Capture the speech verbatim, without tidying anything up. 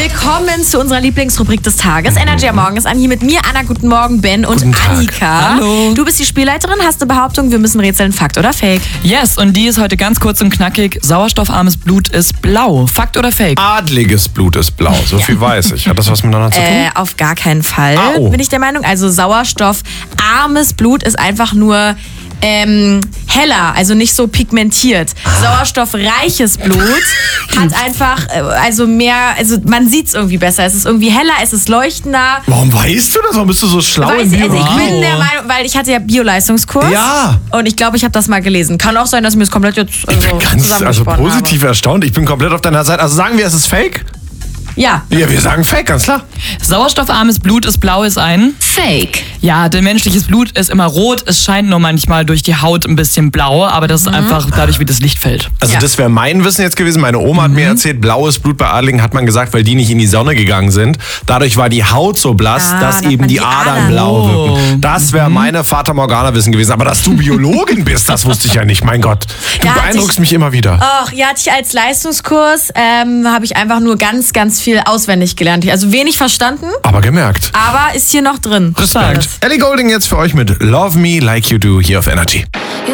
willkommen zu unserer Lieblingsrubrik des Tages. Energy am Morgen ist an. Hier mit mir, Anna. Guten Morgen, Ben und Guten Tag. Annika. Hallo. Du bist die Spielleiterin, hast eine Behauptung, wir müssen rätseln, Fakt oder Fake? Yes, und die ist heute ganz kurz und knackig. Sauerstoffarmes Blut ist blau. Fakt oder Fake? Adliges Blut ist blau, so viel weiß ich. Hat das was miteinander zu tun? Äh, auf gar keinen Fall, Ah, oh. bin ich der Meinung. Also sauerstoffarmes Blut ist einfach nur ähm, heller, also nicht so pigmentiert. Sauerstoffreiches Blut hat einfach, äh, also mehr, also man sieht es irgendwie besser. Es ist irgendwie heller, es ist leuchtender. Warum weißt du das? Warum bist du so schlau Weiß, in also ich Biologie? bin der Meinung, weil ich hatte ja Bio-Leistungskurs. Ja. Und ich glaube, ich habe das mal gelesen. Kann auch sein, dass mir das komplett jetzt also, Ich bin ganz also zusammengesponnen positiv erstaunt. Ich bin komplett auf deiner Seite. Also sagen wir, es ist Fake? habe. Ja. Ja, wir sagen Fake, ganz klar. Sauerstoffarmes Blut ist blau ist ein... Fake. Ja, denn menschliches Blut ist immer rot. Es scheint nur manchmal durch die Haut ein bisschen blau, aber das ist einfach dadurch, wie das Licht fällt. Also Ja. das wäre mein Wissen jetzt gewesen. Meine Oma hat mir erzählt, blaues Blut bei Adligen hat man gesagt, weil die nicht in die Sonne gegangen sind. Dadurch war die Haut so blass, Ah, dass dann hat eben man die die Adern Adern. blau Oh. wirken. Das wäre meine Fata Morgana Wissen gewesen. Aber dass du Biologin bist, das wusste ich ja nicht. Mein Gott, du Ja, hatte beeindruckst ich- mich immer wieder. Ach, ja, hatte ich als Leistungskurs, ähm, habe ich einfach nur ganz, ganz viel auswendig gelernt. Also wenig verstanden, Aber gemerkt. aber ist hier noch drin. Respekt. Ellie Goulding jetzt für euch mit Love Me Like You Do hier auf Energy.